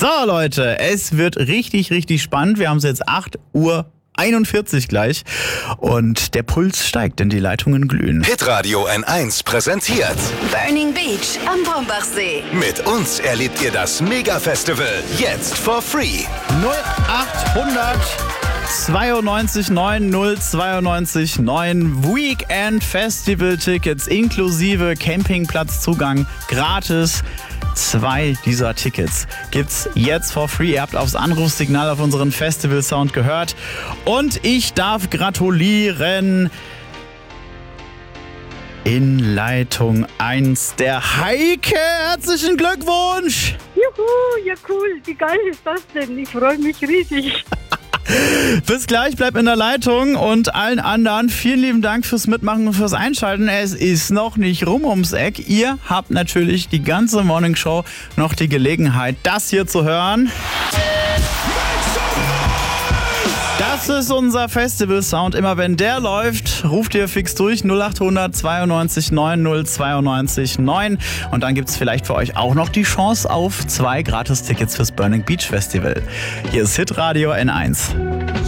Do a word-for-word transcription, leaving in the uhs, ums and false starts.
So Leute, es wird richtig, richtig spannend. Wir haben es jetzt acht Uhr einundvierzig gleich und der Puls steigt, denn die Leitungen glühen. Hitradio N eins präsentiert Burning Beach am Brombachsee. Mit uns erlebt ihr das Mega-Festival jetzt for free. null achthundert zweiundneunzig neun null zweiundneunzig neun Weekend Festival Tickets inklusive Campingplatzzugang gratis. Zwei dieser Tickets gibt's jetzt for free. Ihr habt aufs Anrufsignal auf unseren Festival-Sound gehört. Und ich darf gratulieren. In Leitung eins der Heike. Herzlichen Glückwunsch! Juhu, ja cool. Wie geil ist das denn? Ich freue mich riesig. Bis gleich, bleib in der Leitung und allen anderen vielen lieben Dank fürs Mitmachen und fürs Einschalten. Es ist noch nicht rum ums Eck. Ihr habt natürlich die ganze Morning Show noch die Gelegenheit, das hier zu hören. Das ist unser Festival-Sound. Immer wenn der läuft, ruft ihr fix durch null achthundert zweiundneunzig neun null zweiundneunzig neun. Und dann gibt's vielleicht für euch auch noch die Chance auf zwei Gratis-Tickets fürs Burning Beach Festival. Hier ist Hitradio N eins.